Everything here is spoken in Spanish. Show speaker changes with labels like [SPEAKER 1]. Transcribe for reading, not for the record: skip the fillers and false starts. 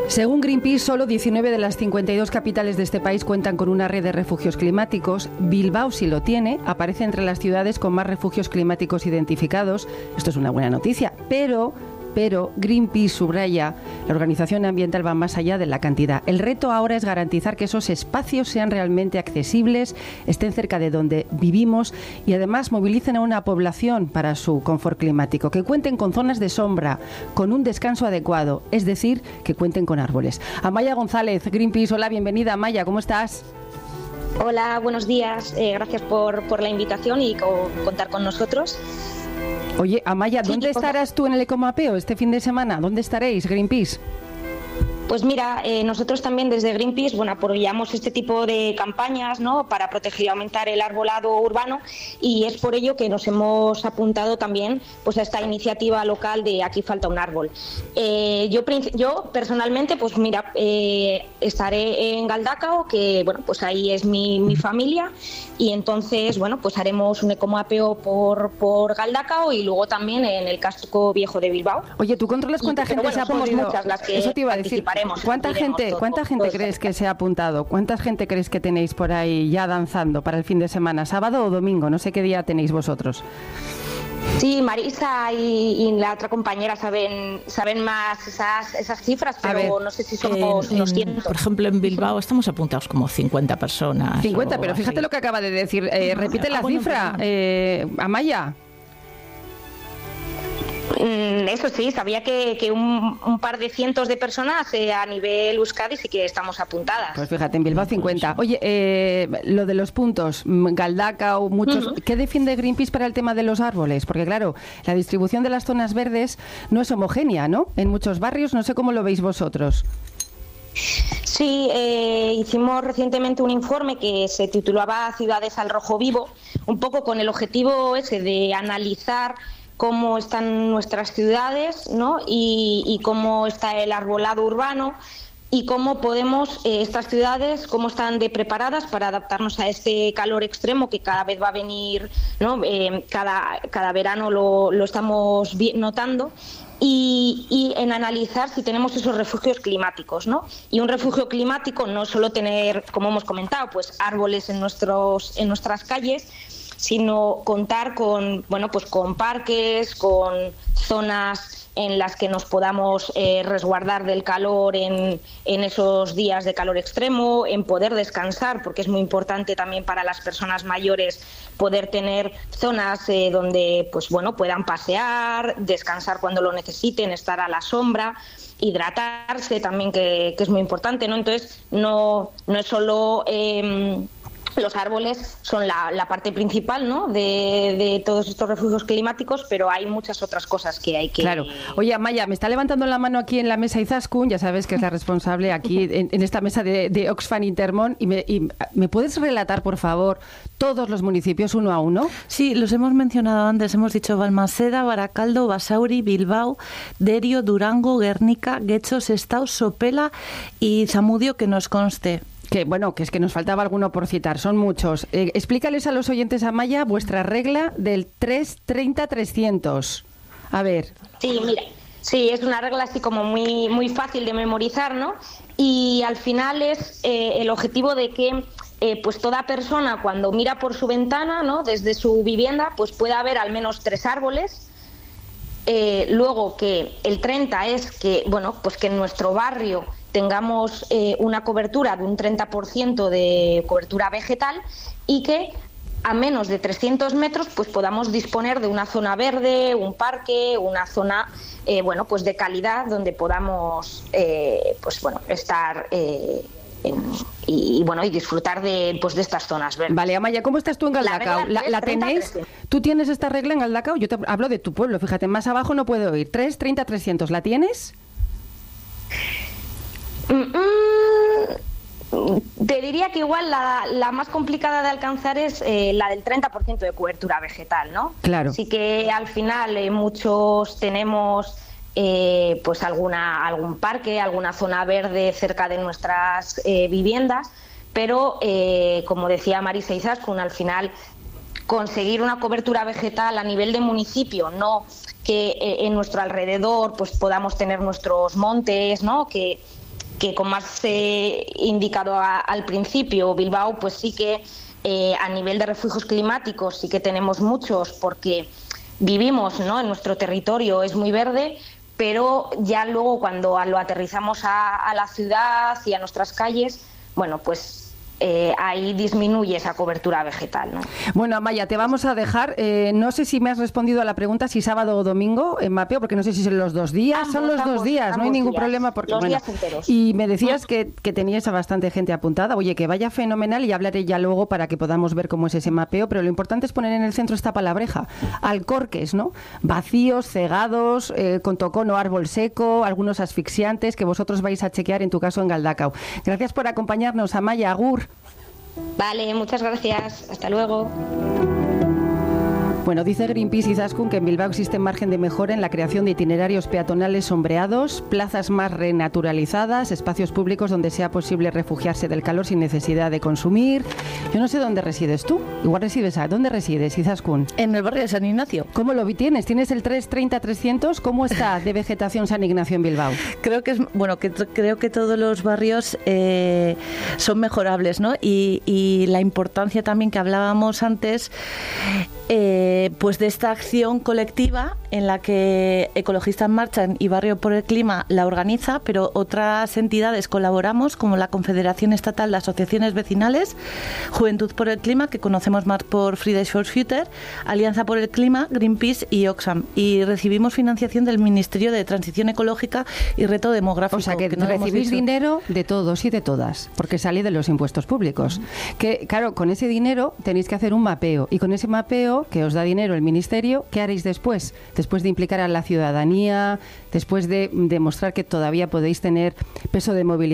[SPEAKER 1] Según Greenpeace, solo 19 de las 52 capitales de este país cuentan con una red de refugios climáticos. Bilbao sí lo tiene, aparece entre las ciudades con más refugios climáticos identificados. Esto es una buena noticia, pero Greenpeace subraya, la organización ambiental va más allá de la cantidad. El reto ahora es garantizar que esos espacios sean realmente accesibles, estén cerca de donde vivimos y además movilicen a una población para su confort climático, que cuenten con zonas de sombra, con un descanso adecuado, es decir, que cuenten con árboles. Amaya González, Greenpeace, hola, bienvenida. Amaya, ¿cómo estás?
[SPEAKER 2] Hola, buenos días. Gracias por la invitación y contar con nosotros.
[SPEAKER 1] Oye, Amaya, ¿dónde estarás tú en el Ecomapeo este fin de semana? ¿Dónde estaréis, Greenpeace?
[SPEAKER 2] Pues mira, nosotros también desde Greenpeace, apoyamos este tipo de campañas, ¿no?, para proteger y aumentar el arbolado urbano, y es por ello que nos hemos apuntado también pues a esta iniciativa local de Aquí falta un árbol. Yo personalmente, pues mira, estaré en Galdakao, que pues ahí es mi familia, y entonces pues haremos un ecomapeo por Galdakao y luego también en el casco viejo de Bilbao.
[SPEAKER 1] Oye, ¿tú controlas cuánta gente se ha podido?
[SPEAKER 2] Muchas las que
[SPEAKER 1] eso te iba a decir. ¿Cuánta gente crees que se ha apuntado? ¿Cuánta gente crees que tenéis por ahí ya danzando para el fin de semana? ¿Sábado o domingo? No sé qué día tenéis vosotros.
[SPEAKER 2] Sí, Marisa y la otra compañera saben más esas cifras, pero no sé si somos unos cientos.
[SPEAKER 3] Por ejemplo, en Bilbao estamos apuntados como 50 personas.
[SPEAKER 1] 50, pero fíjate lo que acaba de decir. Repite la cifra, Amaya.
[SPEAKER 2] Eso sí, sabía que un par de cientos de personas a nivel Euskadi sí que estamos apuntadas.
[SPEAKER 1] Pues fíjate, en Bilbao 50. Oye, lo de los puntos, Galdakao, muchos. ¿Qué defiende Greenpeace para el tema de los árboles? Porque claro, la distribución de las zonas verdes no es homogénea, ¿no? En muchos barrios, no sé cómo lo veis vosotros.
[SPEAKER 2] Sí, hicimos recientemente un informe que se titulaba Ciudades al rojo vivo, un poco con el objetivo ese de analizar cómo están nuestras ciudades, ¿no?, y cómo está el arbolado urbano y cómo podemos, estas ciudades, cómo están preparadas para adaptarnos a este calor extremo que cada vez va a venir, ¿no? Cada verano lo estamos notando. Y en analizar si tenemos esos refugios climáticos, ¿no? Y un refugio climático no es solo tener, como hemos comentado, pues árboles en nuestras calles, sino contar con parques, con zonas en las que nos podamos resguardar del calor en esos días de calor extremo, en poder descansar, porque es muy importante también para las personas mayores poder tener zonas donde puedan pasear, descansar cuando lo necesiten, estar a la sombra, hidratarse también, que es muy importante, ¿no? Entonces no es solo los árboles son la parte principal, ¿no?, de todos estos refugios climáticos, pero hay muchas otras cosas que hay que...
[SPEAKER 1] Claro. Oye, Amaya, me está levantando la mano aquí en la mesa Izaskun, ya sabes que es la responsable aquí en esta mesa de Oxfam Intermón, y ¿me puedes relatar, por favor, todos los municipios uno a uno?
[SPEAKER 3] Sí, los hemos mencionado antes, hemos dicho Balmaseda, Barakaldo, Basauri, Bilbao, Derio, Durango, Guernica, Getxo, Sestao, Sopela y Zamudio, que nos conste.
[SPEAKER 1] Que es que nos faltaba alguno por citar, son muchos. Explícales a los oyentes, Amaya, vuestra regla del 3-30-300. A ver.
[SPEAKER 2] Sí, mira, sí, es una regla así como muy, muy fácil de memorizar, ¿no? Y al final es el objetivo de que pues toda persona, cuando mira por su ventana, ¿no?, desde su vivienda, pues pueda ver al menos 3 árboles. Luego que el 30 es que, pues que en nuestro barrio tengamos una cobertura de un 30% de cobertura vegetal y que a menos de 300 metros pues podamos disponer de una zona verde, un parque, una zona pues de calidad donde podamos estar y disfrutar de estas zonas verdes.
[SPEAKER 1] Vale, Amaya, ¿cómo estás tú en Galdakao? ¿La tenéis? ¿Tú tienes esta regla en Galdakao? Yo te hablo de tu pueblo, fíjate, más abajo no puedo oír. 3-30-300, ¿la tienes?
[SPEAKER 2] Te diría que igual la más complicada de alcanzar es la del 30% de cobertura vegetal, ¿no?
[SPEAKER 1] Claro.
[SPEAKER 2] Así que al final muchos tenemos pues algún parque, alguna zona verde cerca de nuestras viviendas, pero como decía Marisa Izaskun, al final conseguir una cobertura vegetal a nivel de municipio, no que en nuestro alrededor pues podamos tener nuestros montes, ¿no?, que que como has indicado al principio, Bilbao pues sí que a nivel de refugios climáticos sí que tenemos muchos, porque vivimos, ¿no?, en nuestro territorio, es muy verde, pero ya luego cuando lo aterrizamos a la ciudad y a nuestras calles, bueno, pues ahí disminuye esa cobertura vegetal, ¿no?
[SPEAKER 1] Bueno, Amaya, te vamos a dejar. No sé si me has respondido a la pregunta si sábado o domingo en mapeo, porque no sé si son los 2 días. Son los 2 días, no hay ningún problema. Porque,
[SPEAKER 2] los días enteros.
[SPEAKER 1] Y me decías que tenías a bastante gente apuntada. Oye, que vaya fenomenal, y hablaré ya luego para que podamos ver cómo es ese mapeo, pero lo importante es poner en el centro esta palabreja. Alcorques, ¿no? Vacíos, cegados, con tocón o árbol seco, algunos asfixiantes que vosotros vais a chequear en tu caso en Galdakao. Gracias por acompañarnos, Amaya. Agur.
[SPEAKER 2] Vale, muchas gracias. Hasta luego.
[SPEAKER 1] Bueno, dice Greenpeace, Izaskun, que en Bilbao existe margen de mejora en la creación de itinerarios peatonales sombreados, plazas más renaturalizadas, espacios públicos donde sea posible refugiarse del calor sin necesidad de consumir. Yo no sé dónde resides tú. Igual resides ¿dónde resides, Izaskun?
[SPEAKER 3] En el barrio de San Ignacio.
[SPEAKER 1] ¿Cómo lo tienes? ¿Tienes el 330-300? ¿Cómo está de vegetación San Ignacio en Bilbao?
[SPEAKER 3] Creo que todos los barrios son mejorables, ¿no? Y la importancia también que hablábamos antes, pues de esta acción colectiva en la que Ecologistas en Marcha y Barrio por el Clima la organiza, pero otras entidades colaboramos, como la Confederación Estatal de Asociaciones Vecinales, Juventud por el Clima, que conocemos más por Fridays for Future, Alianza por el Clima, Greenpeace y Oxfam. Y recibimos financiación del Ministerio de Transición Ecológica y Reto Demográfico.
[SPEAKER 1] O sea, que no recibís dinero de todos y de todas, porque sale de los impuestos públicos. Que, claro, con ese dinero tenéis que hacer un mapeo, y con ese mapeo que os da dinero el Ministerio, ¿qué haréis después? Después de implicar a la ciudadanía, después de demostrar que todavía podéis tener peso de movilidad